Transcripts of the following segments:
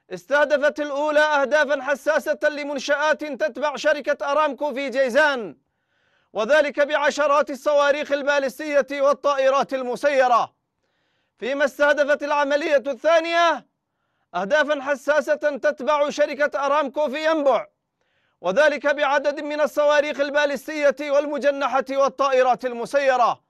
استهدفت الأولى أهدافا حساسة لمنشآت تتبع شركة أرامكو في جيزان، وذلك بعشرات الصواريخ البالستية والطائرات المسيرة، فيما استهدفت العملية الثانية أهدافا حساسة تتبع شركة أرامكو في ينبع، وذلك بعدد من الصواريخ البالستية والمجنحة والطائرات المسيرة.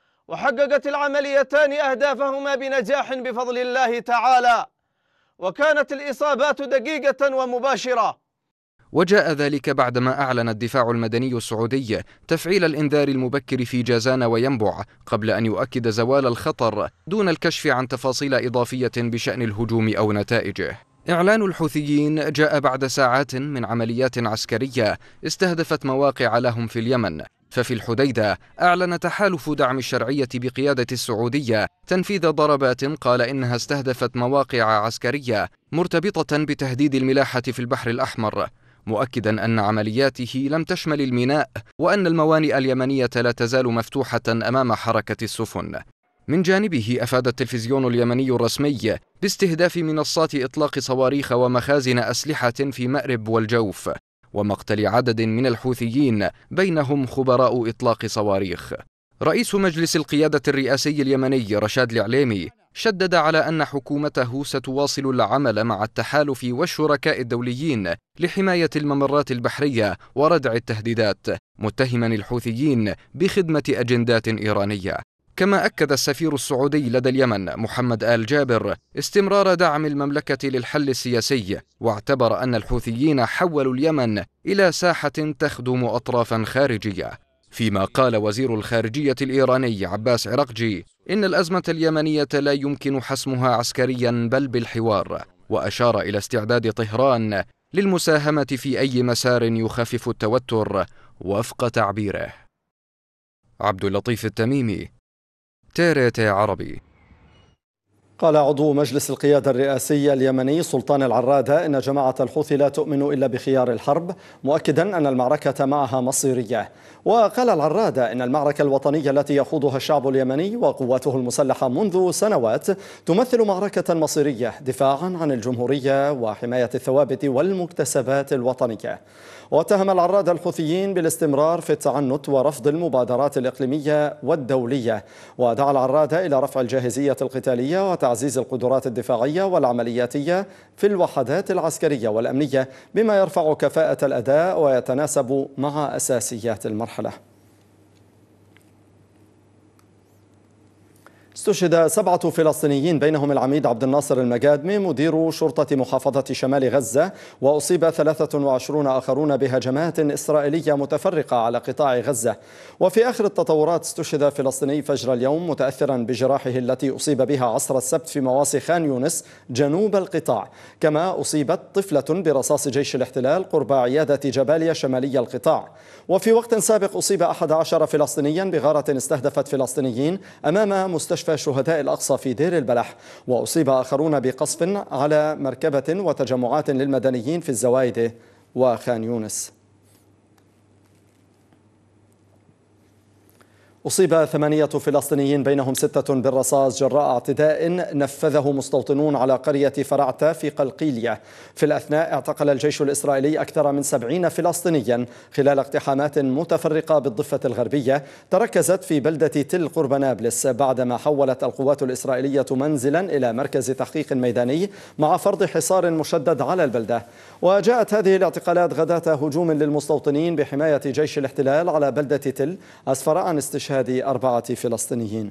وحققت العمليتان أهدافهما بنجاح بفضل الله تعالى، وكانت الإصابات دقيقة ومباشرة. وجاء ذلك بعدما أعلن الدفاع المدني السعودي تفعيل الإنذار المبكر في جازان وينبع، قبل أن يؤكد زوال الخطر دون الكشف عن تفاصيل إضافية بشأن الهجوم أو نتائجه. إعلان الحوثيين جاء بعد ساعات من عمليات عسكرية استهدفت مواقع لهم في اليمن. ففي الحديدة أعلن تحالف دعم الشرعية بقيادة السعودية تنفيذ ضربات قال إنها استهدفت مواقع عسكرية مرتبطة بتهديد الملاحة في البحر الأحمر، مؤكدا أن عملياته لم تشمل الميناء وأن الموانئ اليمنية لا تزال مفتوحة أمام حركة السفن. من جانبه أفاد التلفزيون اليمني الرسمي باستهداف منصات إطلاق صواريخ ومخازن أسلحة في مأرب والجوف، ومقتل عدد من الحوثيين بينهم خبراء إطلاق صواريخ. رئيس مجلس القيادة الرئاسي اليمني رشاد العليمي شدد على أن حكومته ستواصل العمل مع التحالف والشركاء الدوليين لحماية الممرات البحرية وردع التهديدات، متهما الحوثيين بخدمة أجندات إيرانية. كما أكد السفير السعودي لدى اليمن محمد آل جابر استمرار دعم المملكة للحل السياسي، واعتبر أن الحوثيين حولوا اليمن إلى ساحة تخدم أطرافا خارجية. فيما قال وزير الخارجية الإيراني عباس عراقجي إن الأزمة اليمنية لا يمكن حسمها عسكريا بل بالحوار، وأشار إلى استعداد طهران للمساهمة في أي مسار يخفف التوتر وفق تعبيره. عبد اللطيف التميمي، TRT عربي. قال عضو مجلس القيادة الرئاسي اليمني سلطان العرادة إن جماعة الحوثي لا تؤمن إلا بخيار الحرب، مؤكدا أن المعركة معها مصيرية. وقال العرادة إن المعركة الوطنية التي يخوضها الشعب اليمني وقواته المسلحة منذ سنوات تمثل معركة مصيرية دفاعا عن الجمهورية وحماية الثوابت والمكتسبات الوطنية. واتهم العرادة الحوثيين بالاستمرار في التعنت ورفض المبادرات الإقليمية والدولية، ودعا العرادة إلى رفع الجاهزية القتالية وتعزيز القدرات الدفاعية والعملياتية في الوحدات العسكرية والأمنية بما يرفع كفاءة الأداء ويتناسب مع أساسيات المرحلة. استشهد 7 فلسطينيين بينهم العميد عبد الناصر المقادمي مدير شرطة محافظة شمال غزة، وأصيب 23 آخرون بهجمات إسرائيلية متفرقة على قطاع غزة. وفي آخر التطورات استشهد فلسطيني فجر اليوم متأثرا بجراحه التي أصيب بها عصر السبت في مواصي خان يونس جنوب القطاع. كما أصيبت طفلة برصاص جيش الاحتلال قرب عيادة جباليا شمالي القطاع. وفي وقت سابق أصيب 11 فلسطينيا بغارة استهدفت فلسطينيين أمام مستشفى شهداء الأقصى في دير البلح، وأصيب آخرون بقصف على مركبة وتجمعات للمدنيين في الزوايدة وخان يونس. أصيب 8 فلسطينيين بينهم 6 بالرصاص جراء اعتداء نفذه مستوطنون على قرية فرعتا في قلقيلية. في الأثناء اعتقل الجيش الإسرائيلي أكثر من 70 فلسطينيا خلال اقتحامات متفرقة بالضفة الغربية تركزت في بلدة تل قرب نابلس، بعدما حولت القوات الإسرائيلية منزلا إلى مركز تحقيق ميداني مع فرض حصار مشدد على البلدة. وجاءت هذه الاعتقالات غداة هجوم للمستوطنين بحماية جيش الاحتلال على بلدة تل أسفر عن استشهاد 4 فلسطينيين.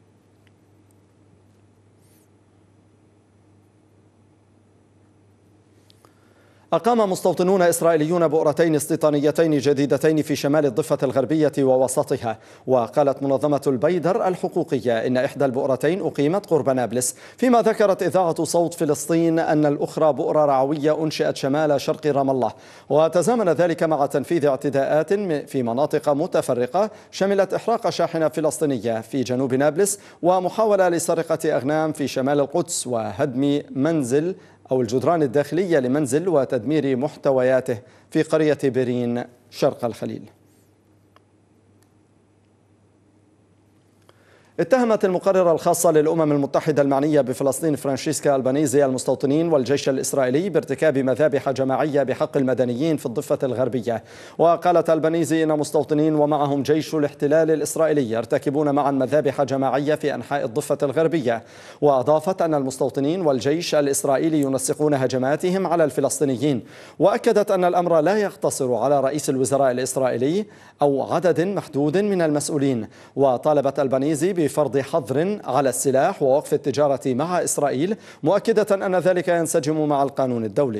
أقام مستوطنون إسرائيليون بؤرتين استيطانيتين جديدتين في شمال الضفة الغربية ووسطها. وقالت منظمة البيدر الحقوقية إن إحدى البؤرتين أقيمت قرب نابلس، فيما ذكرت إذاعة صوت فلسطين أن الأخرى بؤرة رعوية أنشئت شمال شرق رام الله. وتزامن ذلك مع تنفيذ اعتداءات في مناطق متفرقة شملت إحراق شاحنة فلسطينية في جنوب نابلس ومحاولة لسرقة أغنام في شمال القدس وهدم منزل أو الجدران الداخلية لمنزل وتدمير محتوياته في قرية بيرين شرق الخليل. اتهمت المقررة الخاصة للأمم المتحدة المعنية بفلسطين فرانشيسكا ألبانيزي المستوطنين والجيش الإسرائيلي بارتكاب مذابح جماعية بحق المدنيين في الضفة الغربية. وقالت ألبانيزي إن مستوطنين ومعهم جيش الاحتلال الإسرائيلي يرتكبون معا مذابح جماعية في أنحاء الضفة الغربية. وأضافت أن المستوطنين والجيش الإسرائيلي ينسقون هجماتهم على الفلسطينيين. وأكدت أن الأمر لا يقتصر على رئيس الوزراء الإسرائيلي أو عدد محدود من المسؤولين. وطالبت ألبانيزي بفرض حظر على السلاح ووقف التجارة مع إسرائيل، مؤكدة أن ذلك ينسجم مع القانون الدولي.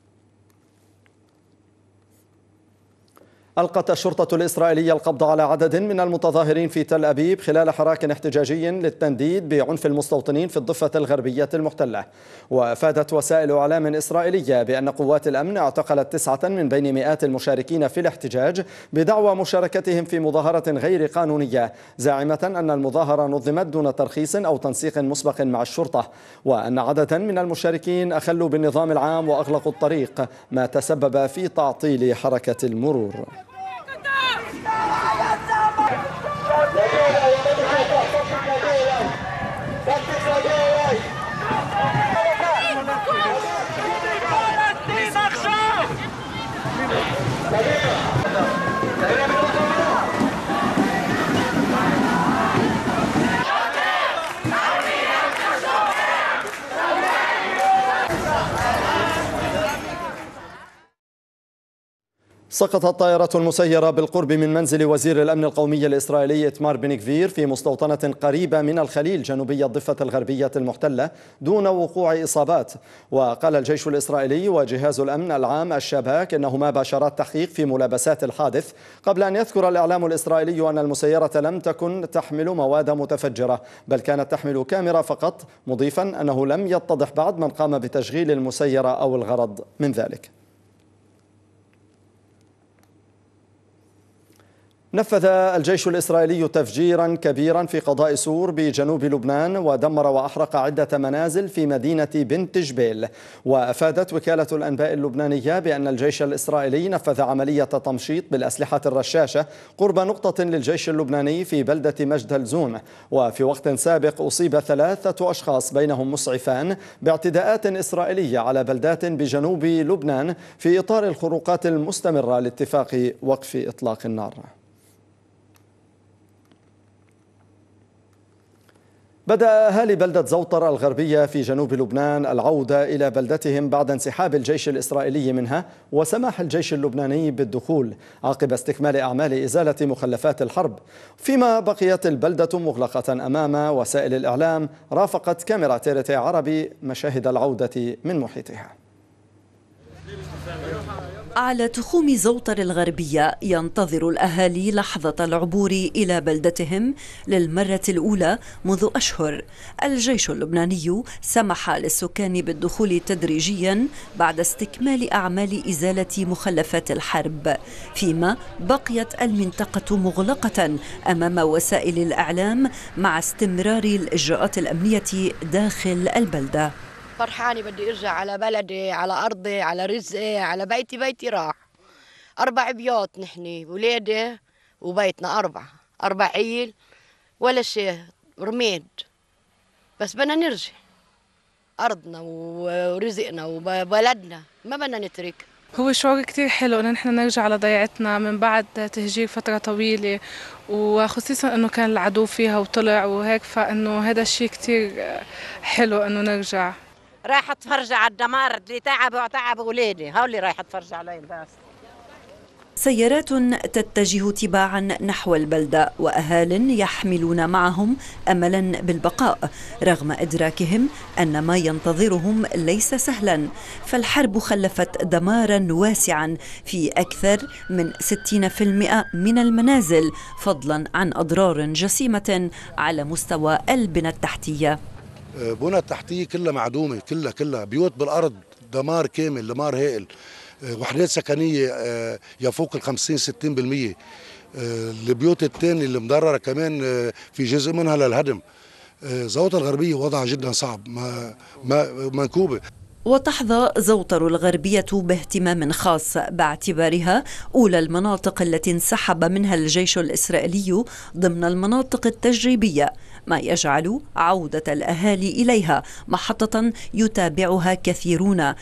ألقت الشرطة الإسرائيلية القبض على عدد من المتظاهرين في تل أبيب خلال حراك احتجاجي للتنديد بعنف المستوطنين في الضفة الغربية المحتلة. وأفادت وسائل إعلام إسرائيلية بأن قوات الأمن اعتقلت 9 من بين مئات المشاركين في الاحتجاج بدعوى مشاركتهم في مظاهرة غير قانونية، زاعمة أن المظاهرة نظمت دون ترخيص أو تنسيق مسبق مع الشرطة، وأن عددا من المشاركين أخلوا بالنظام العام وأغلقوا الطريق، ما تسبب في تعطيل حركة المرور. سقطت طائرة مسيرة بالقرب من منزل وزير الأمن القومي الإسرائيلي إتمار بن غفير في مستوطنة قريبة من الخليل جنوبي الضفة الغربية المحتلة دون وقوع إصابات. وقال الجيش الإسرائيلي وجهاز الأمن العام الشباك إنهما باشرات تحقيق في ملابسات الحادث، قبل أن يذكر الإعلام الإسرائيلي أن المسيرة لم تكن تحمل مواد متفجرة بل كانت تحمل كاميرا فقط، مضيفا أنه لم يتضح بعد من قام بتشغيل المسيرة أو الغرض من ذلك. نفذ الجيش الإسرائيلي تفجيرا كبيرا في قضاء سور بجنوب لبنان ودمر وأحرق عدة منازل في مدينة بنت جبيل. وأفادت وكالة الأنباء اللبنانية بأن الجيش الإسرائيلي نفذ عملية تمشيط بالأسلحة الرشاشة قرب نقطة للجيش اللبناني في بلدة مجد الزون. وفي وقت سابق أصيب 3 أشخاص بينهم مسعفان باعتداءات إسرائيلية على بلدات بجنوب لبنان في إطار الخروقات المستمرة لاتفاق وقف إطلاق النار. بدأ أهالي بلدة زوطر الغربية في جنوب لبنان العودة إلى بلدتهم بعد انسحاب الجيش الإسرائيلي منها وسماح الجيش اللبناني بالدخول عقب استكمال أعمال إزالة مخلفات الحرب، فيما بقيت البلدة مغلقة أمام وسائل الإعلام. رافقت كاميرا TRT عربي مشاهد العودة من محيطها. على تخوم زوطر الغربية ينتظر الأهالي لحظة العبور إلى بلدتهم للمرة الأولى منذ أشهر. الجيش اللبناني سمح للسكان بالدخول تدريجيا بعد استكمال أعمال إزالة مخلفات الحرب، فيما بقيت المنطقة مغلقة أمام وسائل الإعلام مع استمرار الإجراءات الأمنية داخل البلدة. فرحانة، بدي ارجع على بلدي، على ارضي، على رزقي، على بيتي. بيتي راح 4 بيوت، نحن ولادي وبيتنا 4 عيل ولا شيء، رميد. بس بدنا نرجع ارضنا ورزقنا وبلدنا، ما بدنا نترك. هو شعور كتير حلو إن نحن نرجع على ضيعتنا من بعد تهجير فترة طويلة، وخصيصا إنه كان العدو فيها وطلع وهيك، فإنه هذا الشيء كتير حلو إنه نرجع. رايحة اتفرج على الدمار اللي تعب ولادي، هولي رايحة اتفرج عليه بس. سيارات تتجه تباعا نحو البلدة وأهال يحملون معهم أملا بالبقاء رغم إدراكهم أن ما ينتظرهم ليس سهلا، فالحرب خلفت دمارا واسعا في أكثر من 60% من المنازل، فضلا عن أضرار جسيمة على مستوى البنى التحتية. بنى التحتية كلها معدومة، كلها بيوت بالأرض، دمار كامل، دمار هائل. وحدات سكنية يفوق 50-60%. البيوت الثانية اللي مضررة كمان في جزء منها للهدم. زوطة الغربية وضعها جدا صعب، منكوبة. وتحظى زوطر الغربية باهتمام خاص باعتبارها أولى المناطق التي انسحب منها الجيش الإسرائيلي ضمن المناطق التجريبية، ما يجعل عودة الأهالي إليها محطة يتابعها كثيرون